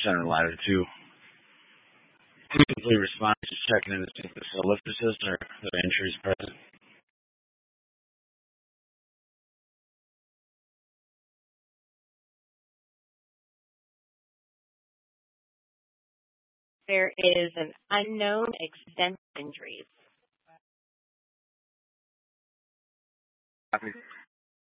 center ladder. Two complete responders just checking in to see if the lift assist or the injuries present. There is an unknown extent of injuries. Copy.